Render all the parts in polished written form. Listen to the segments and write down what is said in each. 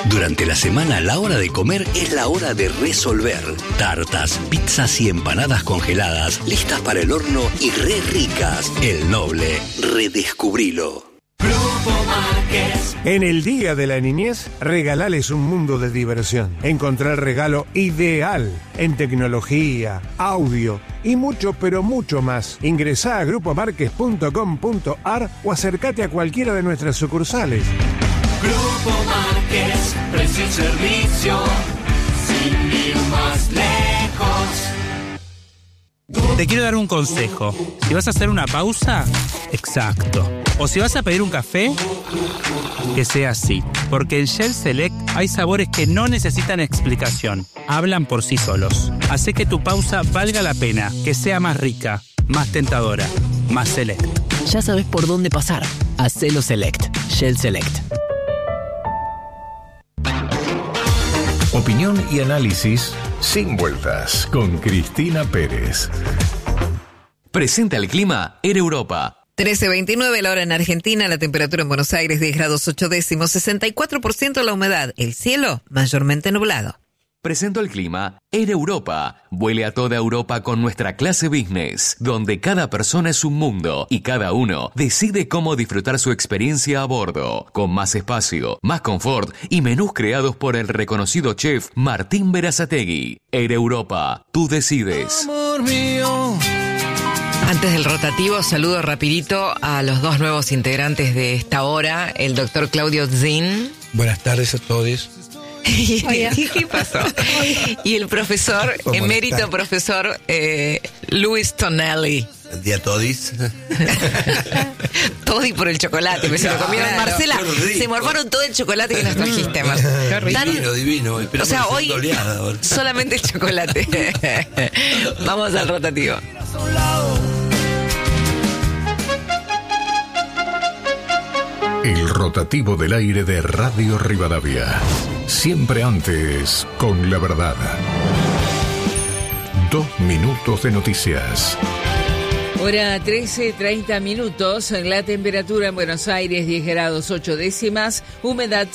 Durante la semana, la hora de comer es la hora de resolver. Tartas, pizzas y empanadas congeladas, listas para el horno y re ricas. El Noble, redescubrilo. Grupo Márquez. En el Día de la Niñez, regalales un mundo de diversión. Encontrá el regalo ideal en tecnología, audio y mucho, pero mucho más. Ingresá a grupomarquez.com.ar o acércate a cualquiera de nuestras sucursales. Grupo Márquez, precio y servicio, sin ir más lejos. Te quiero dar un consejo. Si vas a hacer una pausa, exacto. O si vas a pedir un café, que sea así. Porque en Shell Select hay sabores que no necesitan explicación. Hablan por sí solos. Hace que tu pausa valga la pena, que sea más rica, más tentadora, más Select. Ya sabes por dónde pasar. Hacelo Select. Shell Select. Opinión y análisis sin vueltas con Cristina Pérez. Presenta el clima en Europa. 13:29 la hora en Argentina, la temperatura en Buenos Aires 10 grados 8 décimos, 64% la humedad, el cielo mayormente nublado. Presento el clima en Europa. Vuele a toda Europa con nuestra clase business, donde cada persona es un mundo y cada uno decide cómo disfrutar su experiencia a bordo, con más espacio, más confort y menús creados por el reconocido chef Martín Berazategui. En Europa, tú decides. Amor mío. Antes del rotativo, saludo rapidito a los dos nuevos integrantes de esta hora, el doctor Claudio Zin. Buenas tardes a todos. ¿Qué pasó? Y el profesor, emérito profesor Luis Tonelli. Buen día a todis. Toddy por el chocolate, que se lo comieron. Claro, Marcela, se morfaron todo el chocolate que nos trajiste, Divino, divino. O sea, hoy solamente el chocolate. Vamos al rotativo. El rotativo del aire de Radio Rivadavia. Siempre antes, con la verdad. 2 minutos de noticias. Hora 13:30 minutos. La temperatura en Buenos Aires 10 grados 8 décimas, humedad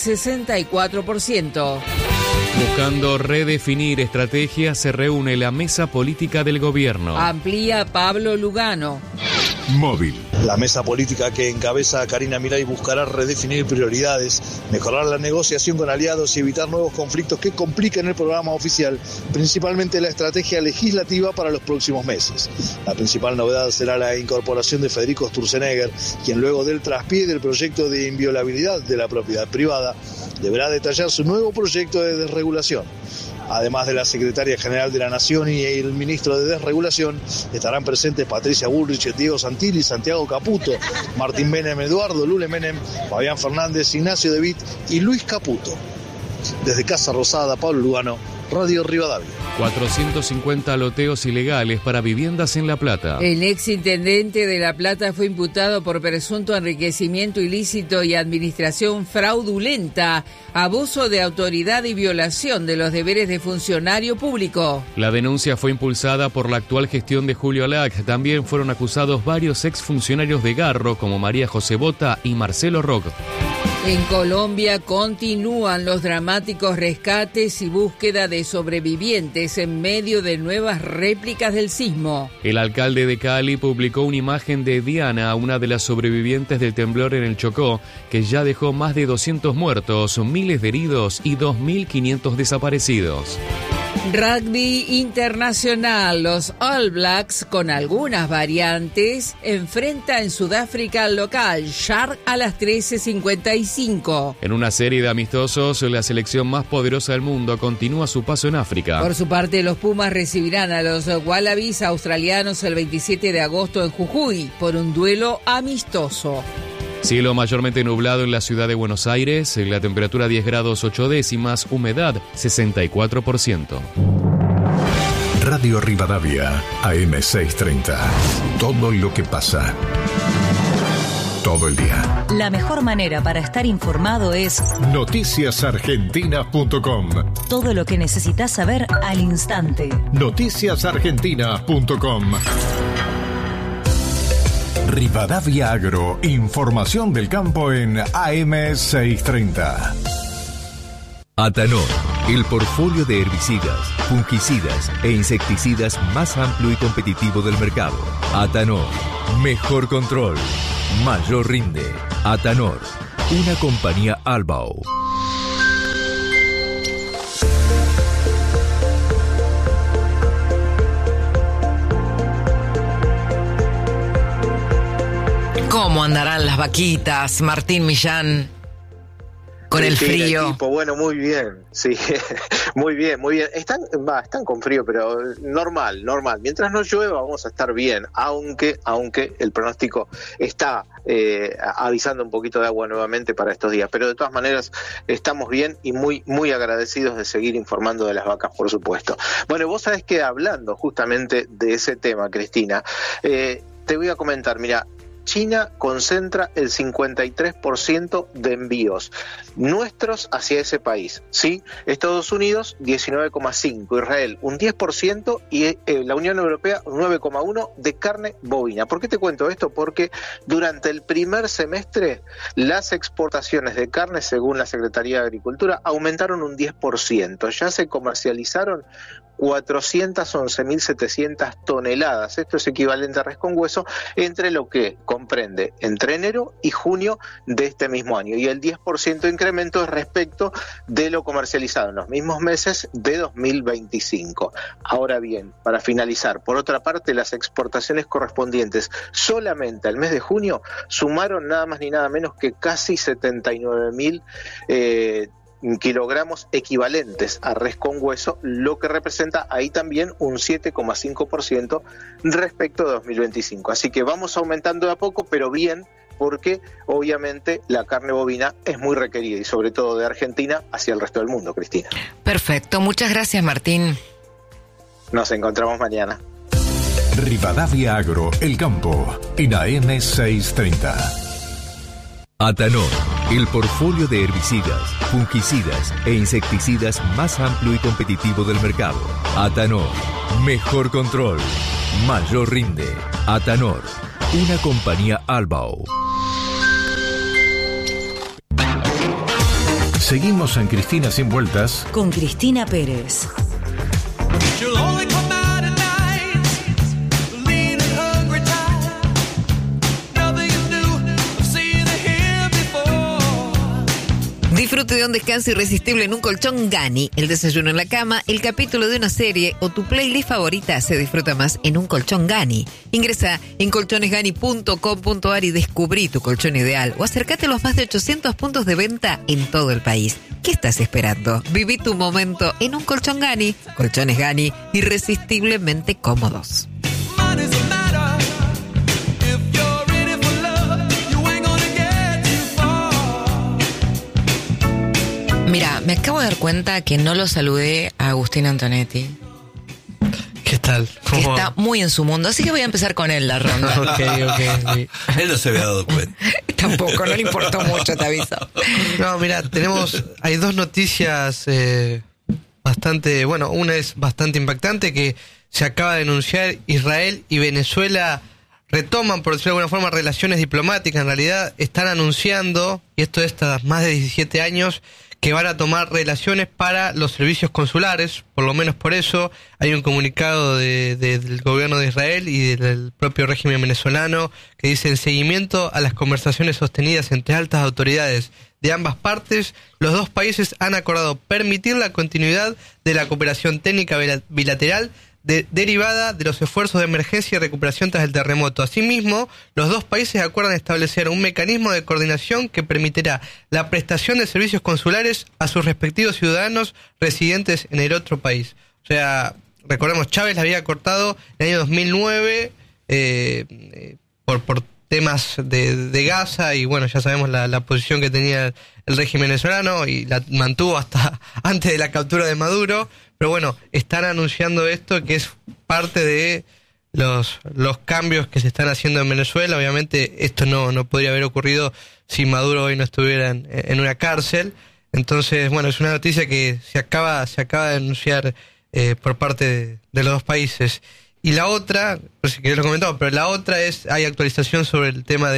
64%. Buscando redefinir estrategias, se reúne la mesa política del gobierno. Amplía Pablo Lugano. Móvil. La mesa política que encabeza Karina Milei buscará redefinir prioridades, mejorar la negociación con aliados y evitar nuevos conflictos que compliquen el programa oficial, principalmente la estrategia legislativa para los próximos meses. La principal novedad será la incorporación de Federico Sturzenegger, quien luego del traspié del proyecto de inviolabilidad de la propiedad privada, deberá detallar su nuevo proyecto de desregulación. Además de la secretaria general de la Nación y el ministro de Desregulación, estarán presentes Patricia Bullrich, Diego Santilli, Santiago Caputo, Martín Menem, Eduardo Lule Menem, Fabián Fernández, Ignacio De Witt y Luis Caputo. Desde Casa Rosada, Pablo Lugano, Radio Rivadavia. 450 loteos ilegales para viviendas en La Plata. El exintendente de La Plata fue imputado por presunto enriquecimiento ilícito y administración fraudulenta, abuso de autoridad y violación de los deberes de funcionario público. La denuncia fue impulsada por la actual gestión de Julio Lac. También fueron acusados varios exfuncionarios de Garro, como María José Bota y Marcelo Roc. En Colombia continúan los dramáticos rescates y búsqueda de sobrevivientes en medio de nuevas réplicas del sismo. El alcalde de Cali publicó una imagen de Diana, una de las sobrevivientes del temblor en el Chocó, que ya dejó más de 200 muertos, miles de heridos y 2.500 desaparecidos. Rugby internacional, los All Blacks con algunas variantes enfrenta en Sudáfrica al local Shark a las 13:55. En una serie de amistosos, la selección más poderosa del mundo continúa su paso en África. Por su parte, los Pumas recibirán a los Wallabies australianos el 27 de agosto en Jujuy por un duelo amistoso. Cielo mayormente nublado en la ciudad de Buenos Aires, la temperatura 10 grados 8 décimas, humedad 64%. Radio Rivadavia, AM630. Todo lo que pasa. Todo el día. La mejor manera para estar informado es noticiasargentinas.com. Todo lo que necesitas saber al instante. Noticiasargentinas.com. Rivadavia Agro, información del campo en AM630. Atanor, el portfolio de herbicidas, fungicidas e insecticidas más amplio y competitivo del mercado. Atanor, mejor control, mayor rinde. Atanor, una compañía Albao. ¿Cómo andarán las vaquitas, Martín Millán? Con el frío. Equipo. Bueno, muy bien, sí, muy bien. Están con frío, pero normal. Mientras no llueva vamos a estar bien, aunque el pronóstico está avisando un poquito de agua nuevamente para estos días. Pero de todas maneras estamos bien y muy agradecidos de seguir informando de las vacas, por supuesto. Bueno, vos sabés que hablando justamente de ese tema, Cristina, te voy a comentar, mira, China concentra el 53% de envíos nuestros hacia ese país, ¿sí? Estados Unidos 19,5%, Israel un 10% y la Unión Europea un 9,1% de carne bovina. ¿Por qué te cuento esto? Porque durante el primer semestre las exportaciones de carne, según la Secretaría de Agricultura, aumentaron un 10%. Ya se comercializaron 411.700 toneladas. Esto es equivalente a res con hueso, entre lo que comprende entre enero y junio de este mismo año. Y el 10% de incremento es respecto de lo comercializado en los mismos meses de 2025. Ahora bien, para finalizar, por otra parte, las exportaciones correspondientes solamente al mes de junio sumaron nada más ni nada menos que casi 79.000 kilogramos equivalentes a res con hueso, lo que representa ahí también un 7,5% respecto de 2025. Así que vamos aumentando de a poco, pero bien, porque obviamente la carne bovina es muy requerida y sobre todo de Argentina hacia el resto del mundo, Cristina. Perfecto, muchas gracias, Martín. Nos encontramos mañana. Rivadavia Agro, El Campo, en AM 630. Atanor, el portfolio de herbicidas, fungicidas e insecticidas más amplio y competitivo del mercado. Atanor, mejor control, mayor rinde. Atanor, una compañía Albao. Seguimos en Cristina Sin Vueltas con Cristina Pérez. Disfrute de un descanso irresistible en un colchón Gani, el desayuno en la cama, el capítulo de una serie o tu playlist favorita se disfruta más en un colchón Gani. Ingresa en colchonesgani.com.ar y descubrí tu colchón ideal o acércate a los más de 800 puntos de venta en todo el país. ¿Qué estás esperando? Viví tu momento en un colchón Gani. Colchones Gani, irresistiblemente cómodos. Mira, me acabo de dar cuenta que no lo saludé a Agustín Antonetti. ¿Qué tal? Que está muy en su mundo, así que voy a empezar con él la ronda. Ok. Él no se había dado cuenta. Tampoco, no le importó mucho, te aviso. No, mira, hay dos noticias bastante, bueno, una es bastante impactante, que se acaba de anunciar Israel y Venezuela retoman, por decirlo de alguna forma, relaciones diplomáticas. En realidad están anunciando, y esto es tras más de 17 años, que van a tomar relaciones para los servicios consulares. Por lo menos por eso hay un comunicado del gobierno de Israel y del propio régimen venezolano que dice: en seguimiento a las conversaciones sostenidas entre altas autoridades de ambas partes, los dos países han acordado permitir la continuidad de la cooperación técnica bilateral derivada de los esfuerzos de emergencia y recuperación tras el terremoto. Asimismo, los dos países acuerdan establecer un mecanismo de coordinación que permitirá la prestación de servicios consulares a sus respectivos ciudadanos residentes en el otro país. O sea, recordemos, Chávez la había cortado en el año 2009 por temas de Gaza, y bueno, ya sabemos la posición que tenía el régimen venezolano y la mantuvo hasta antes de la captura de Maduro. Pero bueno, están anunciando esto, que es parte de los cambios que se están haciendo en Venezuela. Obviamente esto no podría haber ocurrido si Maduro hoy no estuviera en una cárcel. Entonces, bueno, es una noticia que se acaba de anunciar por parte de los dos países. Y la otra, no sé si querés lo comentado, pero la otra hay actualización sobre el tema de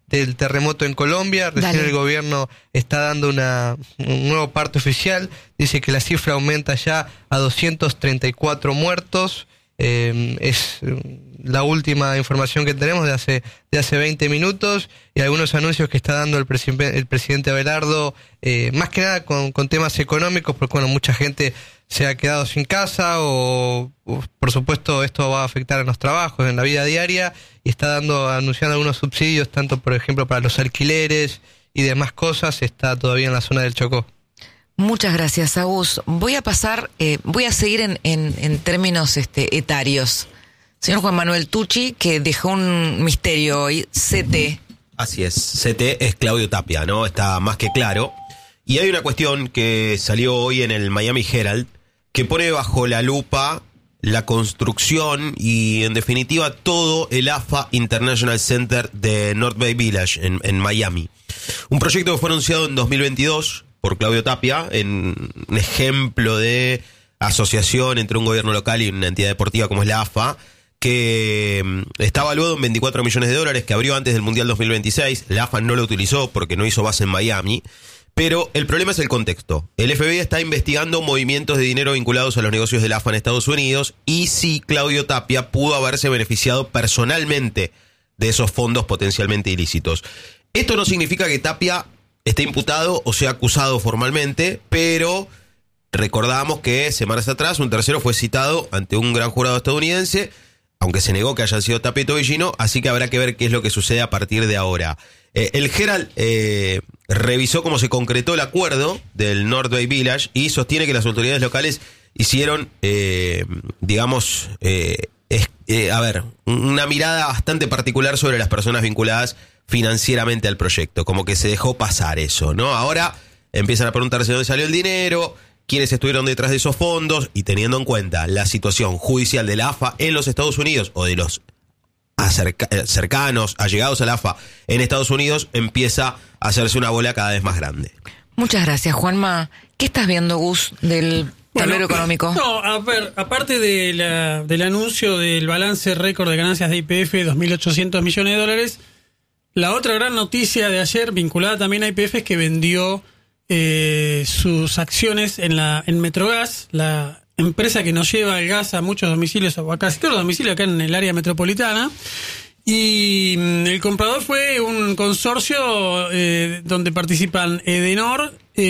del terremoto en Colombia. Recién el gobierno está dando un nuevo parte oficial. Dice que la cifra aumenta ya a 234 muertos. Es la última información que tenemos de hace 20 minutos, y algunos anuncios que está dando el presidente Abelardo, más que nada con temas económicos, porque bueno, mucha gente se ha quedado sin casa o por supuesto esto va a afectar en los trabajos, en la vida diaria, y está anunciando algunos subsidios, tanto por ejemplo para los alquileres y demás cosas. Está todavía en la zona del Chocó. Muchas gracias, Agus. Voy a seguir en términos etarios. Señor Juan Manuel Tucci, que dejó un misterio hoy, CT. Así es, CT es Claudio Tapia, ¿no? Está más que claro. Y hay una cuestión que salió hoy en el Miami Herald, que pone bajo la lupa la construcción y, en definitiva, todo el AFA International Center de North Bay Village en Miami. Un proyecto que fue anunciado en 2022 por Claudio Tapia, en un ejemplo de asociación entre un gobierno local y una entidad deportiva como es la AFA, que está evaluado en $24 millones, que abrió antes del Mundial 2026. La AFA no lo utilizó porque no hizo base en Miami, pero el problema es el contexto. El FBI está investigando movimientos de dinero vinculados a los negocios de la AFA en Estados Unidos, y si Claudio Tapia pudo haberse beneficiado personalmente de esos fondos potencialmente ilícitos. Esto no significa que Tapia esté imputado o sea acusado formalmente, pero recordamos que semanas atrás un tercero fue citado ante un gran jurado estadounidense, aunque se negó que hayan sido Tapia y Tobillino, así que habrá que ver qué es lo que sucede a partir de ahora. El Herald revisó cómo se concretó el acuerdo del North Bay Village y sostiene que las autoridades locales hicieron, una mirada bastante particular sobre las personas vinculadas financieramente al proyecto, como que se dejó pasar eso, ¿no? Ahora empiezan a preguntarse dónde salió el dinero, quiénes estuvieron detrás de esos fondos, y teniendo en cuenta la situación judicial de la AFA en los Estados Unidos, o de los cercanos, allegados a la AFA en Estados Unidos, empieza a hacerse una bola cada vez más grande. Muchas gracias, Juanma. ¿Qué estás viendo, Gus, del tablero económico? No, a ver, aparte del anuncio del balance récord de ganancias de YPF, $2.800 millones, la otra gran noticia de ayer, vinculada también a YPF, es que vendió sus acciones en Metrogas, la empresa que nos lleva el gas a muchos domicilios, o a casi todos los domicilios acá en el área metropolitana. Y el comprador fue un consorcio donde participan Edenor,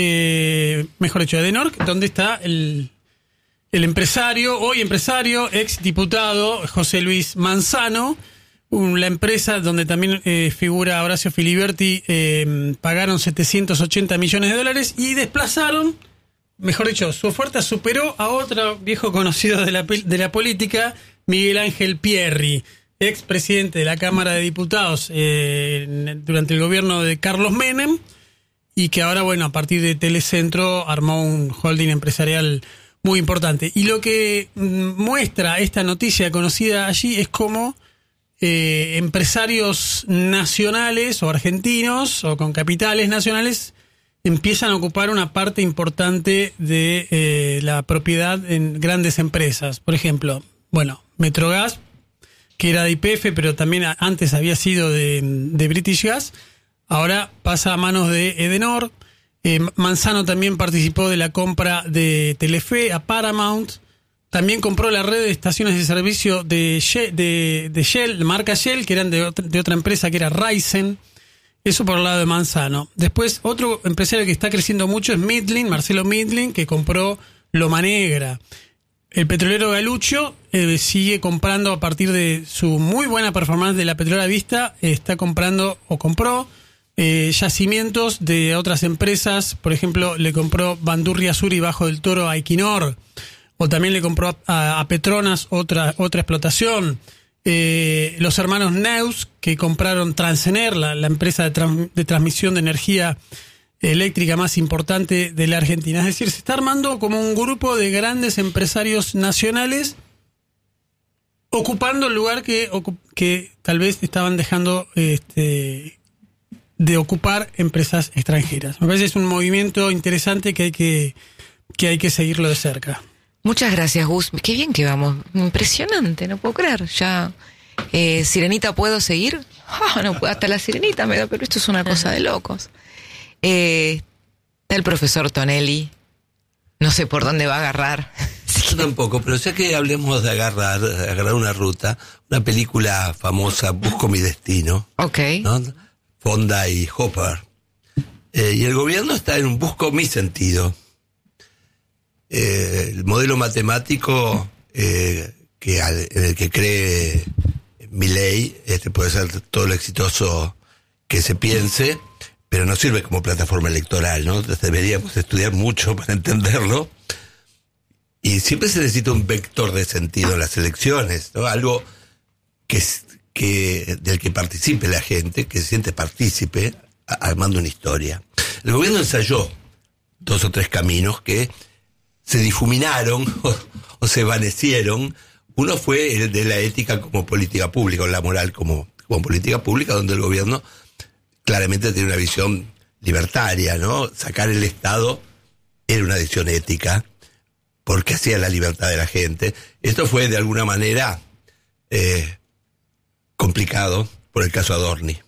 donde está el hoy empresario, ex diputado José Luis Manzano. La empresa donde también figura Horacio Filiberti, pagaron $780 millones y desplazaron, mejor dicho, su oferta superó a otro viejo conocido de la política, Miguel Ángel Pierri, ex presidente de la Cámara de Diputados durante el gobierno de Carlos Menem, y que ahora, bueno, a partir de Telecentro armó un holding empresarial muy importante. Y lo que muestra esta noticia conocida allí es cómo empresarios nacionales o argentinos o con capitales nacionales empiezan a ocupar una parte importante de la propiedad en grandes empresas. Por ejemplo, Metrogas, que era de YPF, pero también antes había sido de British Gas, ahora pasa a manos de Edenor. Manzano también participó de la compra de Telefe a Paramount. También compró la red de estaciones de servicio de Shell, marca Shell, que eran de otra empresa que era Ryzen. Eso por el lado de Manzano. Después, otro empresario que está creciendo mucho es Midland, Marcelo Midland, que compró Loma Negra. El petrolero Galuccio sigue comprando a partir de su muy buena performance de la petrolera Vista. Está comprando o compró yacimientos de otras empresas. Por ejemplo, le compró Bandurria Sur y Bajo del Toro a Equinor. O también le compró a Petronas otra explotación. Los hermanos Neus, que compraron Transener, la empresa de transmisión de energía eléctrica más importante de la Argentina. Es decir, se está armando como un grupo de grandes empresarios nacionales ocupando el lugar que tal vez estaban dejando de ocupar empresas extranjeras. Me parece que es un movimiento interesante que hay que seguirlo de cerca. Muchas gracias, Gus. Qué bien que vamos. Impresionante, no puedo creer. Ya, Sirenita, ¿puedo seguir? no puedo, hasta la sirenita me da, pero esto es una cosa de locos. Está el profesor Tonelli, no sé por dónde va a agarrar. Yo tampoco, pero ya que hablemos de agarrar una ruta, una película famosa, Busco mi destino. Ok. ¿No? Fonda y Hopper. Y el gobierno está en un busco mi sentido. El modelo matemático en el que cree Milei puede ser todo lo exitoso que se piense, pero no sirve como plataforma electoral, ¿no? Entonces deberíamos estudiar mucho para entenderlo. Y siempre se necesita un vector de sentido en las elecciones, ¿no? Algo del que participe la gente, que se siente partícipe, armando una historia. El gobierno ensayó 2 o 3 caminos que se difuminaron o se evanecieron. Uno fue el de la ética como política pública, o la moral como política pública, donde el gobierno claramente tiene una visión libertaria, ¿no? Sacar el Estado era una decisión ética, porque hacía la libertad de la gente. Esto fue de alguna manera complicado por el caso Adorni,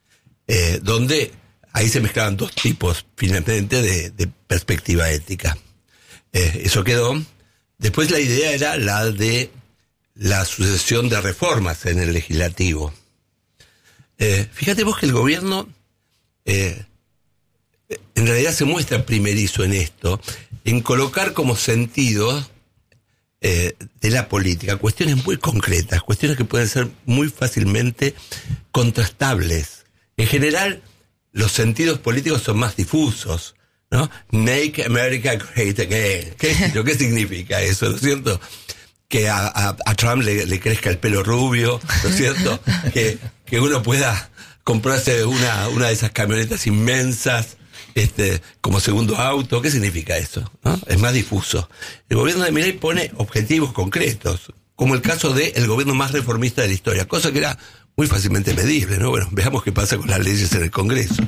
donde ahí se mezclaban 2 tipos finalmente de perspectiva ética. Eso quedó. Después la idea era la de la sucesión de reformas en el legislativo. Fíjate vos que el gobierno en realidad se muestra primerizo en esto, en colocar como sentido de la política cuestiones muy concretas, cuestiones que pueden ser muy fácilmente contrastables. En general, los sentidos políticos son más difusos, ¿no? Make America Great Again. ¿Qué significa eso, no es cierto? Que a Trump le crezca el pelo rubio, ¿no es cierto? Que uno pueda comprarse una de esas camionetas inmensas como segundo auto. ¿Qué significa eso? ¿No? Es más difuso. El gobierno de Milei pone objetivos concretos, como el caso del gobierno más reformista de la historia, cosa que era muy fácilmente medible, ¿no? Bueno, veamos qué pasa con las leyes en el Congreso.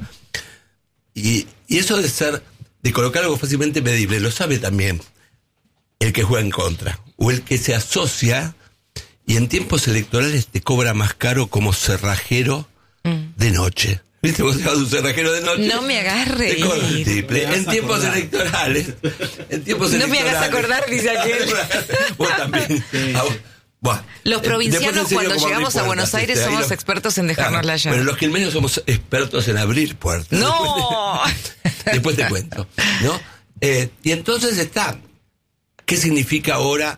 Y eso de colocar algo fácilmente medible, lo sabe también el que juega en contra, o el que se asocia y en tiempos electorales te cobra más caro como cerrajero de noche. ¿Viste? Vos te vas a un cerrajero de noche. No me agarre. Te cobra el triple. En tiempos electorales. No me hagas acordar, dice aquel. Vos también. Los provincianos cuando llegamos a Buenos Aires somos expertos en dejarnos la llave. Pero los quilmeños somos expertos en abrir puertas. ¡No! Después te cuento, ¿no? Y entonces está, ¿qué significa ahora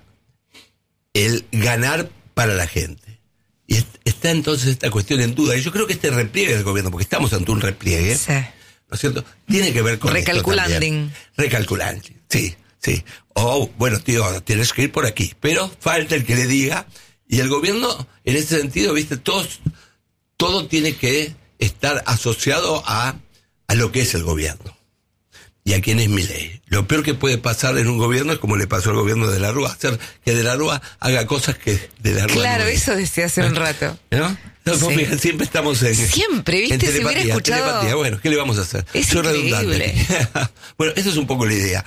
el ganar para la gente? Y está entonces esta cuestión en duda. Y yo creo que este repliegue del gobierno, porque estamos ante un repliegue, sí, ¿no es cierto? Tiene que ver con recalculanding. Recalculanding, sí. Bueno, tío, tienes que ir por aquí. Pero falta el que le diga. Y el gobierno, en ese sentido, ¿viste? Todo tiene que estar asociado a lo que es el gobierno. Y a quién es Milei. Lo peor que puede pasar en un gobierno es como le pasó al gobierno de la Rúa, hacer que de la Rúa haga cosas que de la Rúa Claro, no es. Eso decía hace un rato. ¿No? Sí. Fíjate, siempre estamos Siempre, ¿viste? en telepatía, si hubiera escuchado... telepatía. Bueno, ¿qué le vamos a hacer? Es Soy increíble. redundante. Bueno, esa es un poco la idea.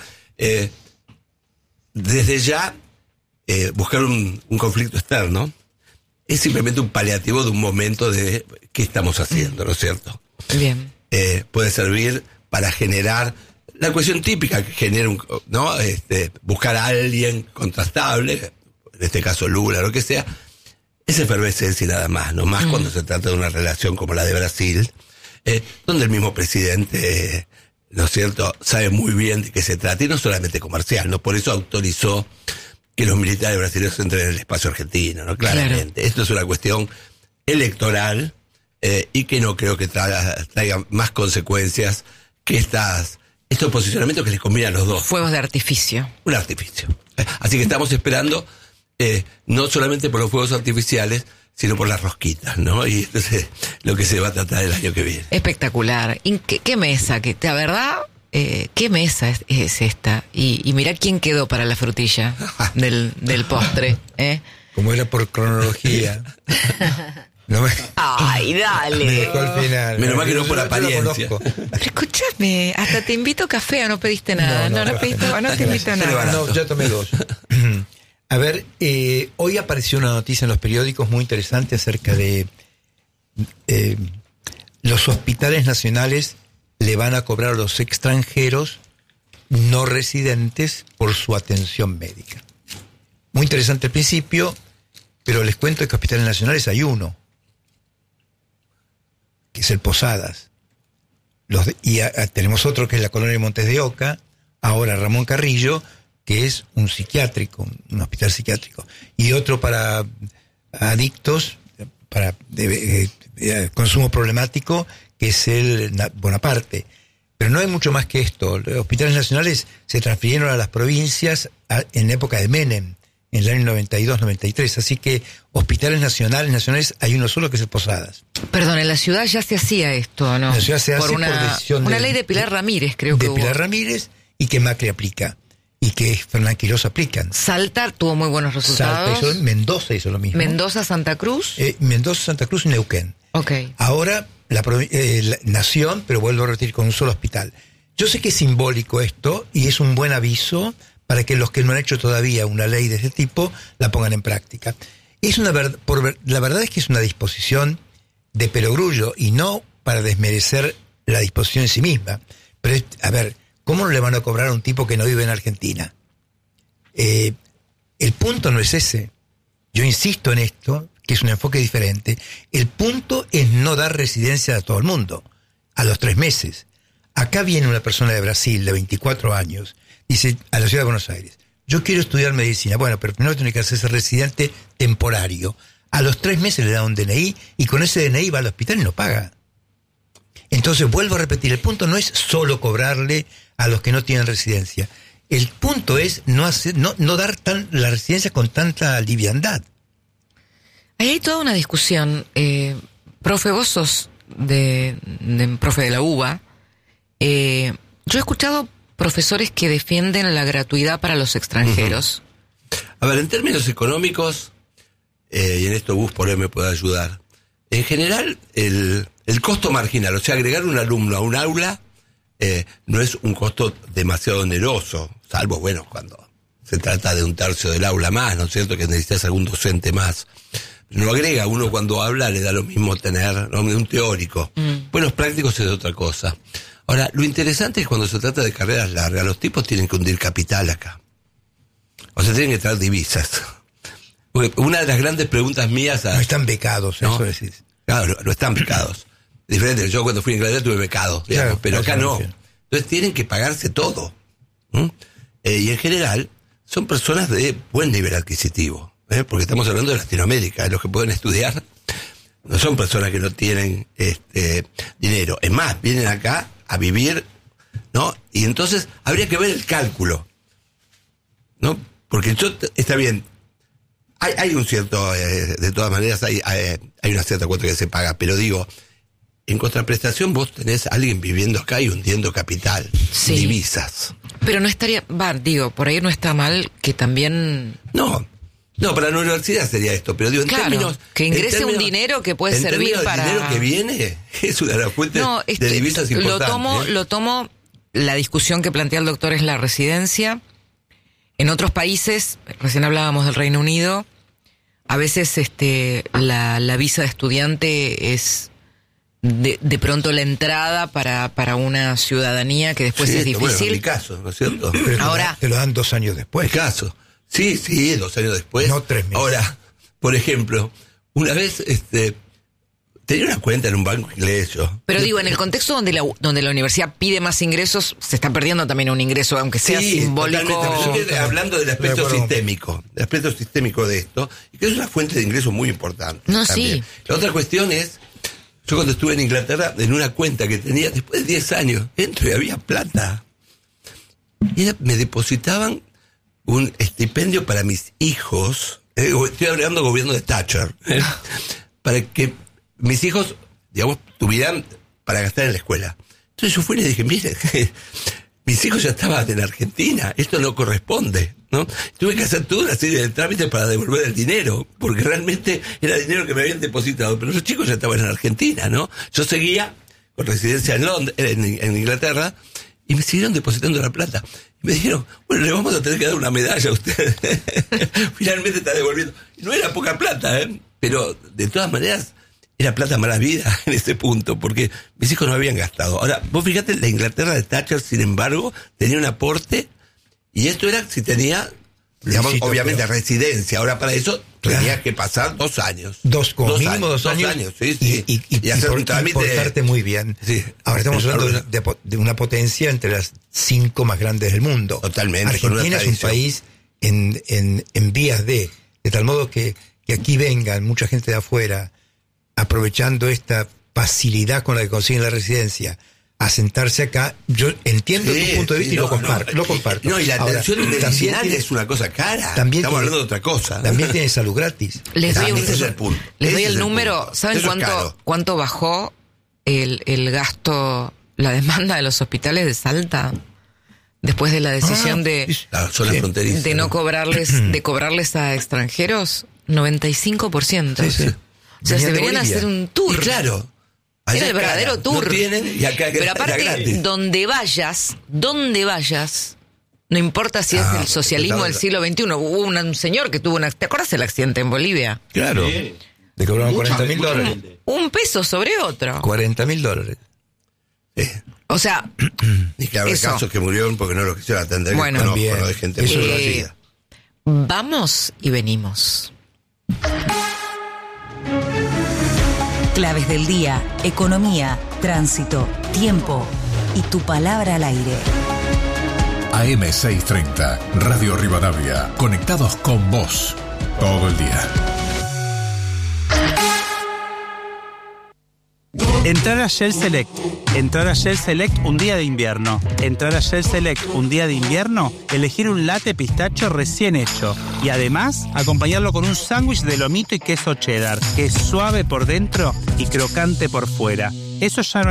Desde ya, buscar un conflicto externo es simplemente un paliativo de un momento de qué estamos haciendo, ¿no es cierto? Bien. Puede servir para generar la cuestión típica que genera buscar a alguien contrastable, en este caso Lula, lo que sea, es efervescencia y nada más, no más cuando se trata de una relación como la de Brasil, donde el mismo presidente, ¿no es cierto?, sabe muy bien de qué se trata, y no solamente comercial, ¿no? Por eso autorizó que los militares brasileños entren en el espacio argentino, ¿no? Claramente. Claro. Esto es una cuestión electoral, y que no creo que traiga más consecuencias que estos posicionamientos que les convienen a los dos. Fuegos de artificio. Un artificio. Así que estamos esperando, no solamente por los fuegos artificiales, sino por las rosquitas, ¿no? Y entonces lo que se va a tratar el año que viene. Espectacular. ¿Qué mesa? La verdad, ¿qué mesa es esta? Y mirá quién quedó para la frutilla del postre, ¿eh? Como era por cronología. Ay, dale. Me dejó al final. Menos mal que no por apariencia. Pero escúchame, hasta te invito a café o no pediste nada. No te invito a nada. No, ya tomé 2. A ver, hoy apareció una noticia en los periódicos muy interesante acerca de los hospitales nacionales le van a cobrar a los extranjeros no residentes por su atención médica. Muy interesante el principio, pero les cuento que hospitales nacionales hay uno, que es el Posadas. Tenemos otro que es la Colonia de Montes de Oca, ahora Ramón Carrillo, que es un psiquiátrico, un hospital psiquiátrico, y otro para adictos, para consumo problemático, que es el Bonaparte. Pero no hay mucho más que esto. Los hospitales nacionales se transfirieron a las provincias en época de Menem, en el año 92-93. Así que hospitales nacionales hay uno solo, que es el Posadas. Perdón, en la ciudad ya se hacía esto, ¿no? En la ciudad se hace por decisión una ley de Pilar Ramírez, creo que hubo. De Pilar Ramírez, y que Macri aplica. Y que Fernán Quirós aplican. Salta tuvo muy buenos resultados. Mendoza hizo lo mismo. Mendoza, Santa Cruz. Mendoza, Santa Cruz y Neuquén. Okay. Ahora la Nación, pero vuelvo a repetir, con un solo hospital. Yo sé que es simbólico esto y es un buen aviso para que los que no han hecho todavía una ley de este tipo la pongan en práctica. La verdad es que es una disposición de perogrullo y no para desmerecer la disposición en sí misma. Pero, a ver, ¿cómo no le van a cobrar a un tipo que no vive en Argentina? El punto no es ese. Yo insisto en esto, que es un enfoque diferente. El punto es no dar residencia a todo el mundo a los 3 meses. Acá viene una persona de Brasil de 24 años, dice, a la ciudad de Buenos Aires, yo quiero estudiar medicina. Bueno, pero primero tiene que hacerse residente temporario. A los 3 meses le da un DNI y con ese DNI va al hospital y no paga. Entonces, vuelvo a repetir, el punto no es solo cobrarle a los que no tienen residencia. El punto es no dar la residencia con tanta liviandad. Ahí hay toda una discusión. Profe, vos sos profe de la UBA. Yo he escuchado profesores que defienden la gratuidad para los extranjeros. A ver, en términos económicos, y en esto Gus por ahí me puede ayudar, en general el costo marginal, o sea, agregar un alumno a un aula no es un costo demasiado oneroso, salvo, bueno, cuando se trata de un tercio del aula más, ¿no es cierto?, que necesitas algún docente más. No agrega, uno cuando habla le da lo mismo tener, ¿no?, un teórico. Buenos prácticos es otra cosa. Ahora, lo interesante es cuando se trata de carreras largas, los tipos tienen que hundir capital acá. O sea, tienen que traer divisas. Una de las grandes preguntas mías... No están becados, ¿no? Eso decís. Claro, no están becados. Diferente, yo cuando fui a Inglaterra tuve becado, digamos, claro, pero acá no. Entonces tienen que pagarse todo. Y en general son personas de buen nivel adquisitivo, porque estamos hablando de Latinoamérica, los que pueden estudiar no son personas que no tienen dinero. Es más, vienen acá a vivir, ¿no? Y entonces habría que ver el cálculo, ¿no? Porque está bien, hay un cierto, de todas maneras hay una cierta cuota que se paga, pero digo, en contraprestación vos tenés a alguien viviendo acá y hundiendo capital, sí, divisas. Pero no estaría, por ahí no está mal que también... No, para la universidad sería esto, pero digo, en términos... que ingrese un dinero que puede servir para... El dinero que viene es una de las fuentes de divisas importantes. Lo tomo, la discusión que plantea el doctor es la residencia. En otros países, recién hablábamos del Reino Unido, a veces la visa de estudiante es de pronto la entrada para una ciudadanía que después es difícil. Bueno, en mi caso, ¿no es cierto? Pero ahora te lo dan 2 años después. Mi caso. Sí, 2 años después. No 3 meses. Ahora, por ejemplo, una vez tenía una cuenta en un banco inglés yo. Pero digo, en el contexto donde la universidad pide más ingresos, se está perdiendo también un ingreso, aunque sea simbólico. Yo estoy hablando del aspecto sistémico, de esto, y que es una fuente de ingresos muy importante. No, también. sí. La otra cuestión es, yo cuando estuve en Inglaterra, en una cuenta que tenía, después de 10 años, entro y había plata. Y me depositaban un estipendio para mis hijos, estoy hablando del gobierno de Thatcher, para que mis hijos, digamos, tuvieran para gastar en la escuela. Entonces yo fui y le dije, mire, mis hijos ya estaban en Argentina, esto no corresponde, ¿no? Tuve que hacer toda una serie de trámites para devolver el dinero, porque realmente era dinero que me habían depositado, pero los chicos ya estaban en Argentina, ¿no? Yo seguía con residencia en Inglaterra, y me siguieron depositando la plata. Y me dijeron, bueno, le vamos a tener que dar una medalla a usted. Finalmente está devolviendo. Y no era poca plata, pero de todas maneras era plata mala vida en ese punto, porque mis hijos no habían gastado. Ahora, vos fíjate, la Inglaterra de Thatcher, sin embargo, tenía un aporte, y esto era si tenía, digamos, obviamente residencia. Ahora para eso tenías que pasar 2 años. Mínimo dos años, sí. Y hacer un trámite. Portarte muy bien. Sí. Ahora estamos hablando de una potencia entre las 5 más grandes del mundo. Totalmente. Argentina es un país en vías de tal modo que aquí vengan mucha gente de afuera, aprovechando esta facilidad con la que consiguen la residencia, a sentarse acá. Yo entiendo tu punto de vista y lo comparto. No, y la atención medicinal tiene, es una cosa cara. Estamos hablando de otra cosa. También tiene salud gratis. Les doy el el número. ¿Saben cuánto bajó el gasto, la demanda de los hospitales de Salta? Después de la decisión de no cobrarles, de cobrarles a extranjeros, 95%. Sí. O sea, se deberían hacer un tour. Y claro. Era el verdadero tour. No tienen, y acá pero aparte, donde vayas, no importa si es el socialismo del siglo XXI. Hubo un señor que tuvo ¿te acuerdas del accidente en Bolivia? Claro. Le cobraron $40.000. Un peso sobre otro. $40.000. O sea, y claro, hay casos que murieron porque no lo quisieron atender. Bueno, también. De gente muy conocida. Vamos y venimos. Claves del día, economía, tránsito, tiempo y tu palabra al aire. AM630, Radio Rivadavia, conectados con vos todo el día. Entrar a Shell Select. Entrar a Shell Select un día de invierno. Entrar a Shell Select un día de invierno, elegir un latte pistacho recién hecho. Y además, acompañarlo con un sándwich de lomito y queso cheddar, que es suave por dentro y crocante por fuera. Eso ya no